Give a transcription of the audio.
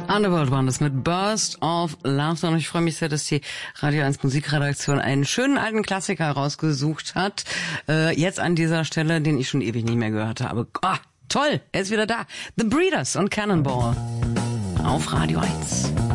Underworld waren das mit Burst of Laughter und ich freue mich sehr, dass die Radio 1 Musikredaktion einen schönen alten Klassiker rausgesucht hat. Jetzt an dieser Stelle, den ich schon ewig nicht mehr gehört habe. Toll, er ist wieder da. The Breeders und Cannonball auf Radio 1.